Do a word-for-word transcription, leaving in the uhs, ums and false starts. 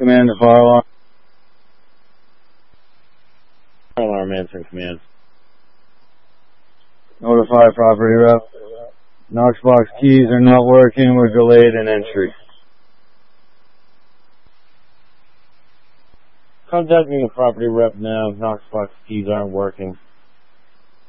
command to fire alarm. Fire alarm answering command. Notify property rep. Knoxbox keys are not working. We're delayed in entry. Contacting the property rep now. Knoxbox keys aren't working.